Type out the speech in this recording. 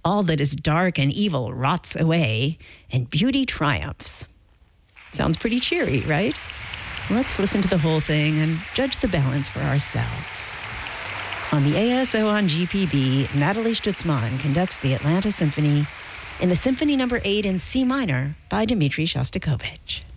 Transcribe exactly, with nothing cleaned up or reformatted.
All that is dark and evil rots away, and beauty triumphs. Sounds pretty cheery, right? Let's listen to the whole thing and judge the balance for ourselves. On the A S O on G P B, Natalie Stutzmann conducts the Atlanta Symphony in the Symphony Number eight in C minor by Dmitri Shostakovich.